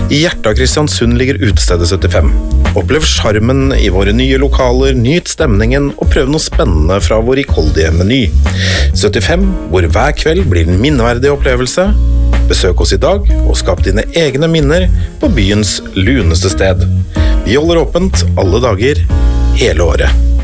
I hjertet av Kristiansund ligger utestedet 75. Opplev charmen i våre nye lokaler, nyt stemningen og prøv noe spennende fra vår rikholdige meny. 75, hvor hver kveld blir en minneverdig opplevelse. Besøk oss i dag og skap dine egne minner på byens luneste sted. Vi holder åpent alle dager, hele året.